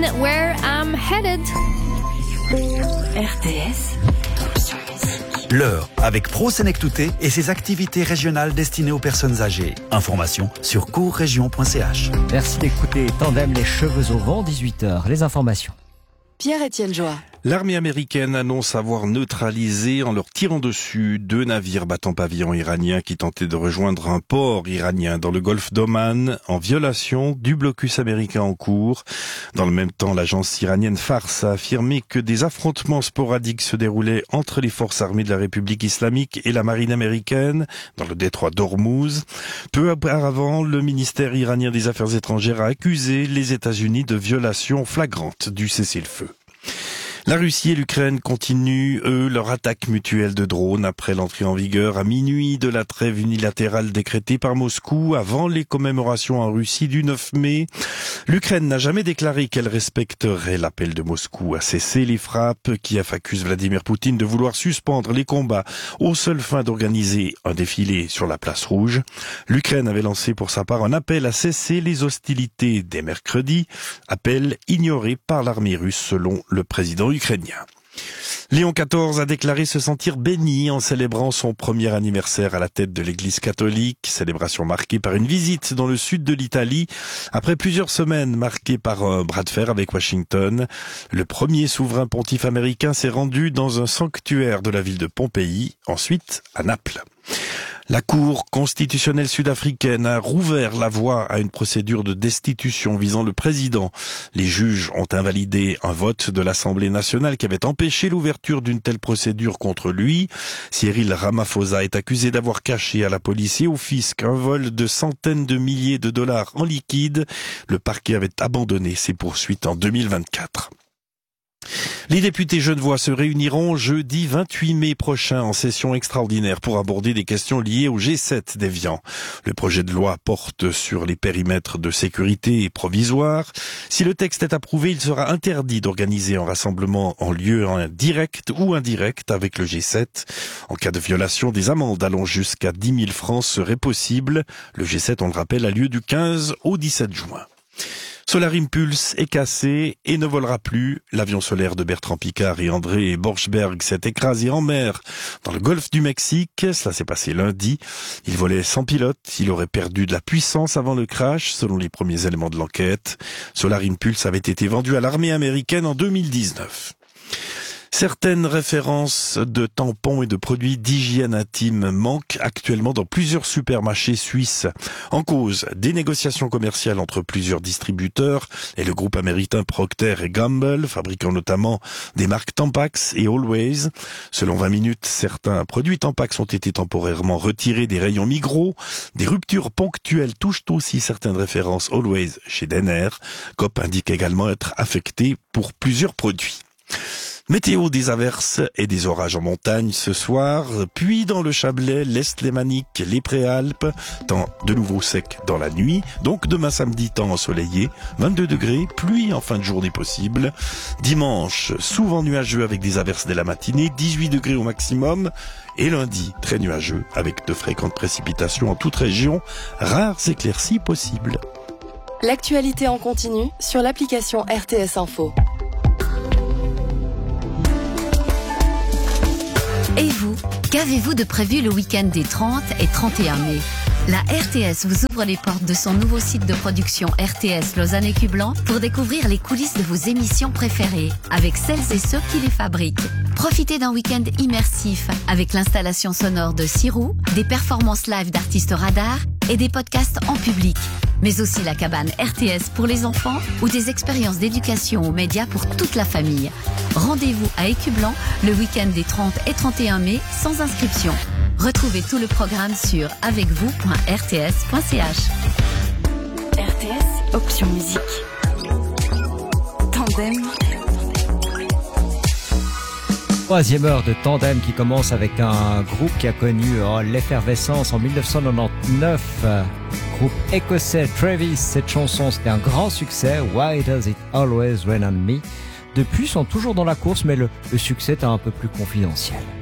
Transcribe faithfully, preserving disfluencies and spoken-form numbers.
Where I'm Headed. R T S. L'heure avec Pro Senectouté et ses activités régionales destinées aux personnes âgées. Informations sur courregion point c h. Merci d'écouter Tandem, les cheveux au vent, dix-huit heures. Les informations. Pierre-Étienne Joie. L'armée américaine annonce avoir neutralisé en leur tirant dessus deux navires battant pavillon iranien qui tentaient de rejoindre un port iranien dans le golfe d'Oman en violation du blocus américain en cours. Dans le même temps, l'agence iranienne Fars a affirmé que des affrontements sporadiques se déroulaient entre les forces armées de la République islamique et la marine américaine dans le détroit d'Ormuz. Peu auparavant, le ministère iranien des Affaires étrangères a accusé les États-Unis de violation flagrante du cessez-le-feu. La Russie et l'Ukraine continuent, eux, leur attaque mutuelle de drones après l'entrée en vigueur à minuit de la trêve unilatérale décrétée par Moscou avant les commémorations en Russie du neuf mai. L'Ukraine n'a jamais déclaré qu'elle respecterait l'appel de Moscou à cesser les frappes. Kiev accuse Vladimir Poutine de vouloir suspendre les combats aux seules fins d'organiser un défilé sur la place rouge. L'Ukraine avait lancé pour sa part un appel à cesser les hostilités dès mercredi, appel ignoré par l'armée russe selon le président ukrainien. Léon quatorze a déclaré se sentir béni en célébrant son premier anniversaire à la tête de l'Église catholique, célébration marquée par une visite dans le sud de l'Italie, après plusieurs semaines marquées par un bras de fer avec Washington. Le premier souverain pontife américain s'est rendu dans un sanctuaire de la ville de Pompéi, ensuite à Naples. La Cour constitutionnelle sud-africaine a rouvert la voie à une procédure de destitution visant le président. Les juges ont invalidé un vote de l'Assemblée nationale qui avait empêché l'ouverture d'une telle procédure contre lui. Cyril Ramaphosa est accusé d'avoir caché à la police et au fisc un vol de centaines de milliers de dollars en liquide. Le parquet avait abandonné ses poursuites en deux mille vingt-quatre. Les députés genevois se réuniront jeudi vingt-huit mai prochain en session extraordinaire pour aborder des questions liées au G sept d'Évian. Le projet de loi porte sur les périmètres de sécurité provisoires. Si le texte est approuvé, il sera interdit d'organiser un rassemblement en lieu direct ou indirect avec le G sept. En cas de violation, des amendes allant jusqu'à dix mille francs seraient possibles. Le G sept, on le rappelle, a lieu du quinze au dix-sept juin. Solar Impulse est cassé et ne volera plus. L'avion solaire de Bertrand Piccard et André Borschberg s'est écrasé en mer dans le golfe du Mexique. Cela s'est passé lundi. Il volait sans pilote. Il aurait perdu de la puissance avant le crash, selon les premiers éléments de l'enquête. Solar Impulse avait été vendu à l'armée américaine en deux mille dix-neuf. Certaines références de tampons et de produits d'hygiène intime manquent actuellement dans plusieurs supermarchés suisses. En cause, des négociations commerciales entre plusieurs distributeurs et le groupe américain Procter et Gamble, fabriquant notamment des marques Tampax et Always. Selon vingt minutes, certains produits Tampax ont été temporairement retirés des rayons Migros. Des ruptures ponctuelles touchent aussi certaines références Always chez Denner. Coop indique également être affecté pour plusieurs produits. Météo, des averses et des orages en montagne ce soir, puis dans le Chablais, l'Est lémanique, les Préalpes, temps de nouveau sec dans la nuit, donc demain samedi, temps ensoleillé, vingt-deux degrés, pluie en fin de journée possible. Dimanche, souvent nuageux avec des averses dès la matinée, dix-huit degrés au maximum, et lundi, très nuageux avec de fréquentes précipitations en toute région, rares éclaircies possibles. L'actualité en continu sur l'application R T S Info. Et vous, qu'avez-vous de prévu le week-end des trente et trente et un mai? La R T S vous ouvre les portes de son nouveau site de production R T S Lausanne et Cublan pour découvrir les coulisses de vos émissions préférées avec celles et ceux qui les fabriquent. Profitez d'un week-end immersif avec l'installation sonore de Sirou, des performances live d'artistes radars et des podcasts en public. Mais aussi la cabane R T S pour les enfants ou des expériences d'éducation aux médias pour toute la famille. Rendez-vous à Écublan le week-end des trente et trente et un mai sans inscription. Retrouvez tout le programme sur avec vous point r t s point c h. R T S, option musique. Tandem. Troisième heure de Tandem qui commence avec un groupe qui a connu oh, l'effervescence en dix-neuf cent quatre-vingt-dix-neuf. Groupe écossais Travis, cette chanson c'était un grand succès. Why Does It Always Rain on Me? Depuis, ils sont toujours dans la course, mais le, le succès est un peu plus confidentiel.